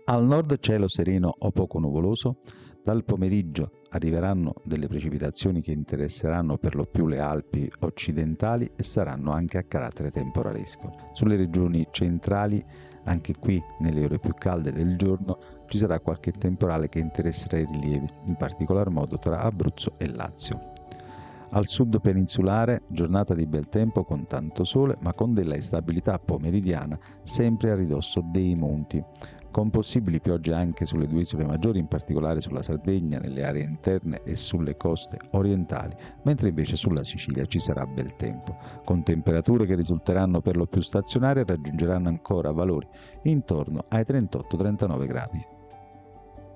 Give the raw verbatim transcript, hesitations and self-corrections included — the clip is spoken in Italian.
Al nord cielo sereno o poco nuvoloso, dal pomeriggio arriveranno delle precipitazioni che interesseranno per lo più le Alpi occidentali e saranno anche a carattere temporalesco. Sulle regioni centrali, anche qui nelle ore più calde del giorno, ci sarà qualche temporale che interesserà i rilievi, in particolar modo tra Abruzzo e Lazio. Al sud peninsulare, giornata di bel tempo con tanto sole, ma con della instabilità pomeridiana sempre a ridosso dei monti, con possibili piogge anche sulle due isole maggiori, in particolare sulla Sardegna, nelle aree interne e sulle coste orientali, mentre invece sulla Sicilia ci sarà bel tempo, con temperature che risulteranno per lo più stazionarie e raggiungeranno ancora valori intorno ai trentotto trentanove gradi.